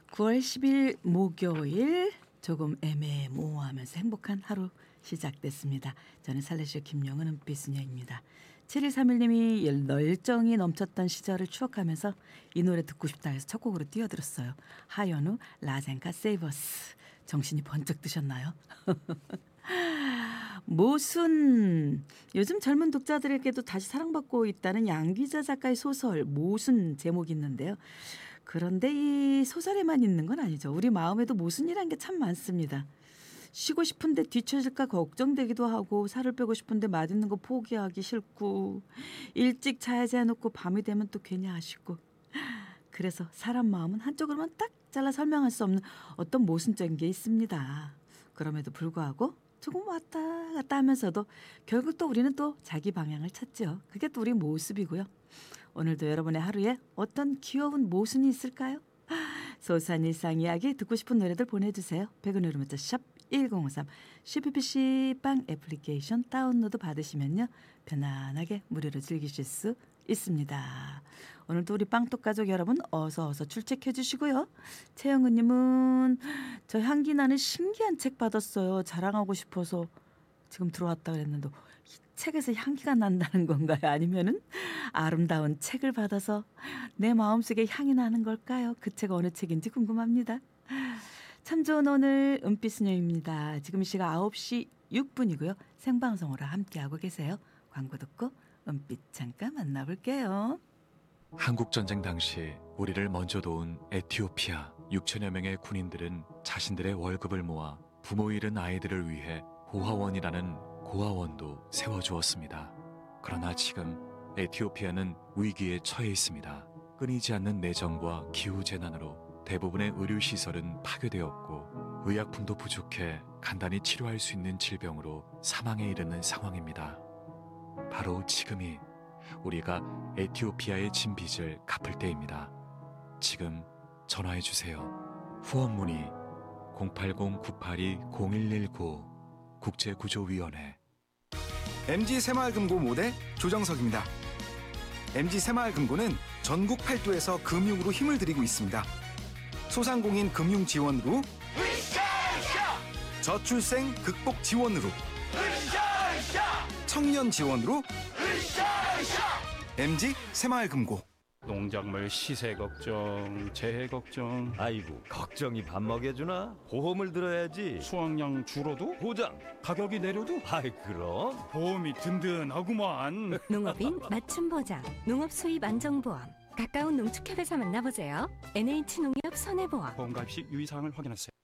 9월 10일 목요일 조금 애매모호하면서 행복한 하루 시작됐습니다. 저는 살레시오 김용은 은빛수녀입니다. 7131님이 열정이 넘쳤던 시절을 추억하면서 이 노래 듣고 싶다 해서 첫 곡으로 띄워드렸어요. 하연우 라젠카 세이버스. 정신이 번쩍 드셨나요? 모순. 요즘 젊은 독자들에게도 다시 사랑받고 있다는 양귀자 작가의 소설 모순 제목이 있는데요. 그런데 이 소설에만 있는 건 아니죠. 우리 마음에도 모순이란 게 참 많습니다. 쉬고 싶은데 뒤처질까 걱정되기도 하고, 살을 빼고 싶은데 맛있는 거 포기하기 싫고, 일찍 자야지 해놓고 밤이 되면 또 괜히 아쉽고. 그래서 사람 마음은 한쪽으로만 딱 잘라 설명할 수 없는 어떤 모순적인 게 있습니다. 그럼에도 불구하고 조금 왔다 갔다 하면서도 결국 또 우리는 또 자기 방향을 찾죠. 그게 또 우리 모습이고요. 오늘도 여러분의 하루에 어떤 귀여운 모순이 있을까요? 소소한 일상 이야기 듣고 싶은 노래들 보내주세요. 100원으로 문자 샵 1053 CPPC 빵 애플리케이션 다운로드 받으시면요, 편안하게 무료로 즐기실 수 있습니다. 오늘도 우리 빵떡 가족 여러분 어서 출첵해 주시고요. 최영은님은 저 향기 나는 신기한 책 받았어요. 자랑하고 싶어서 지금 들어왔다 그랬는데 이 책에서 향기가 난다는 건가요? 아니면은 아름다운 책을 받아서 내 마음속에 향이 나는 걸까요? 그 책 어느 책인지 궁금합니다. 참 좋은 오늘 은빛수녀입니다. 지금 시각 9시 6분이고요. 생방송으로 함께하고 계세요. 광고 듣고 은빛 잠깐 만나볼게요. 한국전쟁 당시 우리를 먼저 도운 에티오피아 6천여 명의 군인들은 자신들의 월급을 모아 부모 잃은 아이들을 위해 고아원이라는 고아원도 세워주었습니다. 그러나 지금 에티오피아는 위기에 처해 있습니다. 끊이지 않는 내전과 기후재난으로 대부분의 의료시설은 파괴되었고 의약품도 부족해 간단히 치료할 수 있는 질병으로 사망에 이르는 상황입니다. 바로 지금이 우리가 에티오피아에 진 빚을 갚을 때입니다. 지금 전화해주세요. 후원 문의 080-982-0119 국제구조위원회. MG 새마을금고 모대 조정석입니다. MG 새마을금고는 전국 8도에서 금융으로 힘을 들이고 있습니다. 소상공인 금융 지원으로, 저출생 극복 지원으로, 청년 지원으로, MG 새마을금고. 농작물 시세 걱정, 재해 걱정, 아이고, 걱정이 밥 먹여주나? 보험을 들어야지. 수확량 줄어도 보장. 가격이 내려도 아이, 그럼. 보험이 든든하구만. 농업인 맞춤 보장, 농업 수입 안정보험. 가까운 농축협에서 만나보세요. NH농협 손해보험. 보험 가입 시 유의사항을 확인하세요.